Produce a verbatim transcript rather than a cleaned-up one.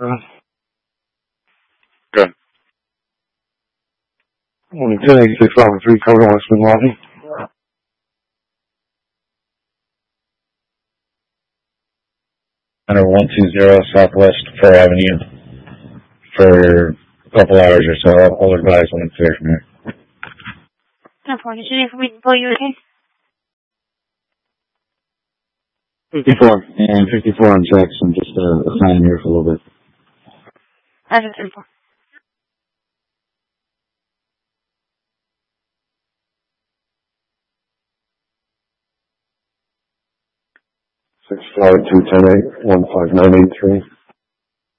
Uh, Good. only ten eighty-six five three code on Westman Lobby. Under one two zero Southwest Fair Avenue for a couple hours or so. I'll, I'll advise when it's clear from here. No problem. Is there anything we can pull you okay? fifty-four. And fifty-four on checks. I'm just uh, assigning here for a little bit. That's a simple. Six five two ten eight one five nine eight three.